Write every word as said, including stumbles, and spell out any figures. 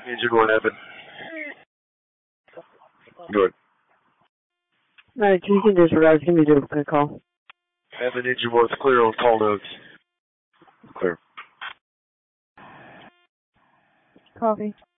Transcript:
Engine one, Evan. Good. Alright, you can disregard. Give me a call. Evan, engine one's clear on call notes. Clear. Coffee.